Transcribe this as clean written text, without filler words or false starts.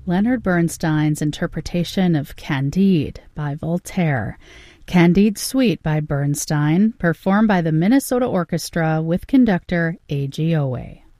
Leonard Bernstein's interpretation of Candide by Voltaire. Candide Suite by Bernstein, performed by the Minnesota Orchestra with conductor A.G. Owe.